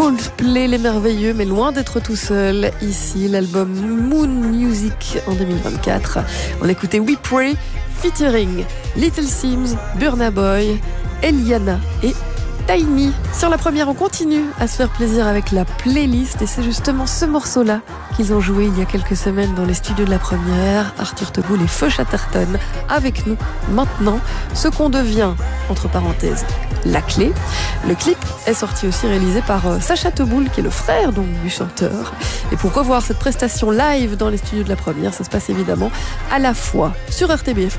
Coldplay, les merveilleux, mais loin d'être tout seul. Ici, l'album Moon Music en 2024. On écoutait We Pray, featuring Little Sims, Burna Boy, Eliana et Tiny. Sur la première, on continue à se faire plaisir avec la playlist et c'est justement ce morceau-là qu'ils ont joué il y a quelques semaines dans les studios de la première. Arthur Teboul et Feu Chatterton avec nous maintenant. Ce qu'on devient, entre parenthèses, la clé. Le clip est sorti aussi réalisé par Sacha Teboul, qui est le frère donc du chanteur. Et pour revoir cette prestation live dans les studios de la première, ça se passe évidemment à la fois sur RTBF